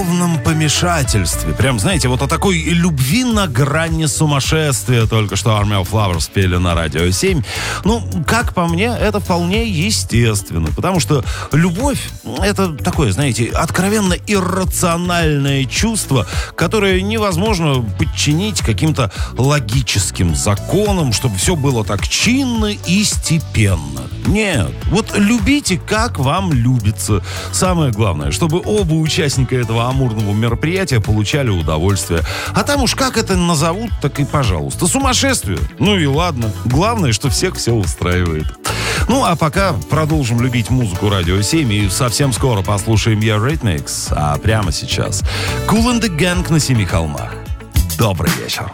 помешательстве. Прям, знаете, вот о такой любви на грани сумасшествия только что Army of Lovers пели на Радио 7. Ну, как по мне, это вполне естественно, потому что любовь — это такое, знаете, откровенно иррациональное чувство, которое невозможно подчинить каким-то логическим законам, чтобы все было так чинно и степенно. Нет, вот любите, как вам любится. Самое главное, чтобы оба участника этого амурного мероприятия получали удовольствие. А там уж как это назовут, так и пожалуйста. Сумасшествие? Ну и ладно. Главное, что всех все устраивает. Ну, а пока продолжим любить музыку Радио 7 и совсем скоро послушаем Eurythmics. А прямо сейчас Kool and the Gang на Семи холмах. Добрый вечер.